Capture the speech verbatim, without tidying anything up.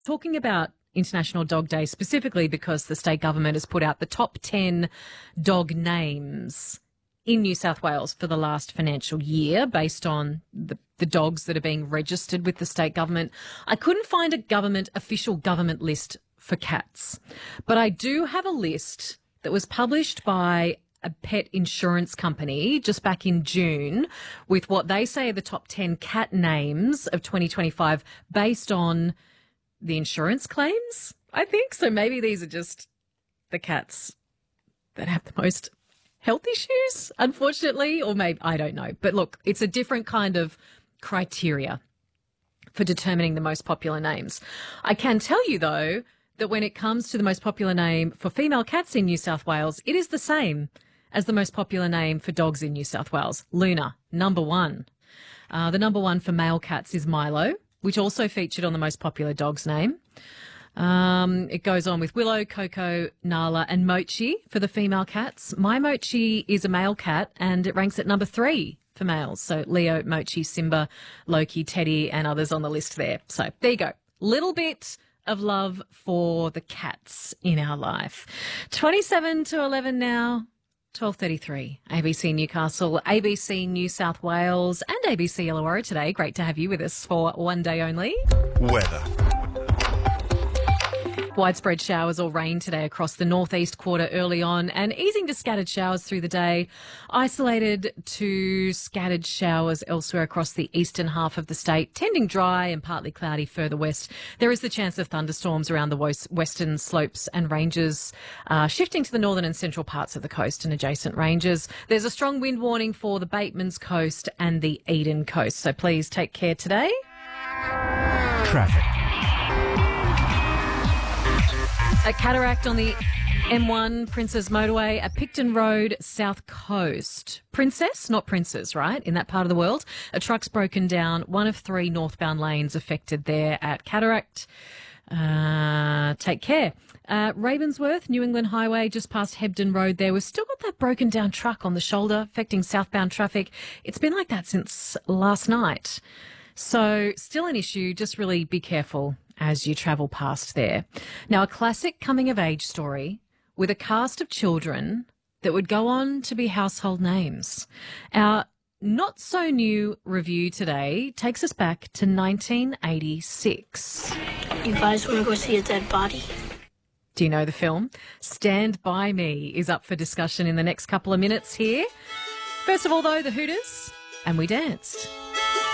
talking about International Dog Day specifically because the state government has put out the top ten dog names in New South Wales for the last financial year based on the, the dogs that are being registered with the state government. I couldn't find a government, official government list for cats, but I do have a list that was published by a pet insurance company just back in June with what they say are the top ten cat names of twenty twenty-five based on the insurance claims, I think. So maybe these are just the cats that have the most health issues, unfortunately, or maybe, I don't know. But look, it's a different kind of criteria for determining the most popular names. I can tell you, though, that when it comes to the most popular name for female cats in New South Wales, it is the same as the most popular name for dogs in New South Wales. Luna, number one. Uh, the number one for male cats is Milo, which also featured on the most popular dog's name. Um, it goes on with Willow, Coco, Nala and Mochi for the female cats. My Mochi is a male cat and it ranks at number three for males. So Leo, Mochi, Simba, Loki, Teddy and others on the list there. So there you go. Little bit of love for the cats in our life. twenty-seven to eleven now. twelve thirty-three, A B C Newcastle, A B C New South Wales and A B C Illawarra today. Great to have you with us for one day only. Weather. Widespread showers or rain today across the northeast quarter early on and easing to scattered showers through the day. Isolated to scattered showers elsewhere across the eastern half of the state, tending dry and partly cloudy further west. There is the chance of thunderstorms around the western slopes and ranges, uh, shifting to the northern and central parts of the coast and adjacent ranges. There's a strong wind warning for the Batemans Coast and the Eden Coast, so please take care today. Traffic. A cataract on the M one Princes Motorway at Picton Road, South Coast. Princess, not Princes, right, in that part of the world. A truck's broken down. One of three northbound lanes affected there at Cataract. Uh, take care. Uh, Ravensworth, New England Highway, just past Hebden Road there. We've still got that broken down truck on the shoulder affecting southbound traffic. It's been like that since last night. So still an issue. Just really be careful as you travel past there. Now, a classic coming-of-age story with a cast of children that would go on to be household names. Our not-so-new review today takes us back to nineteen eighty-six. You guys want to go see a dead body? Do you know the film? Stand By Me is up for discussion in the next couple of minutes here. First of all, though, the Hooters, and we danced.